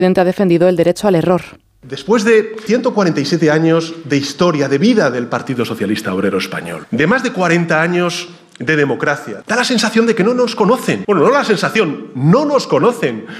ha defendido el derecho al error. Después de 147 años de historia, de vida del Partido Socialista Obrero Español, de más de 40 años de democracia, da la sensación de que no nos conocen. Bueno, no la sensación, no nos conocen.